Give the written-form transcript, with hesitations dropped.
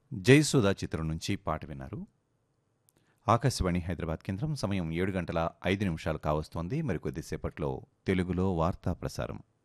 జయసుధ చిత్రం నుంచి పాట విన్నారు. ఆకాశవాణి హైదరాబాద్ కేంద్రం సమయం 7 గంటల 5 నిమిషాలు కావస్తోంది. మరికొద్దిసేపట్లో తెలుగులో వార్తా ప్రసారం.